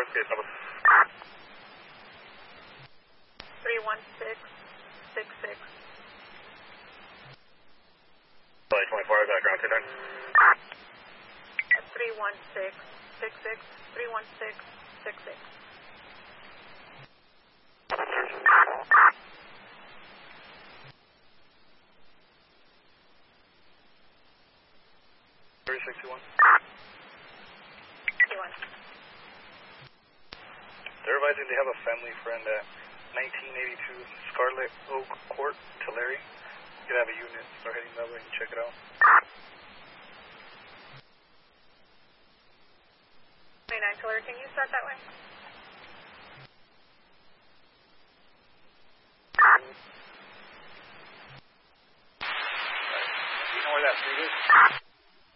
what's case number? 31666. Flight 24, background 29. 31666. 31666. They're advising they have a family friend at 1982 Scarlet Oak Court, Tulare. You could have a unit start heading that way and check it out. 29 Tulare, can you start that way?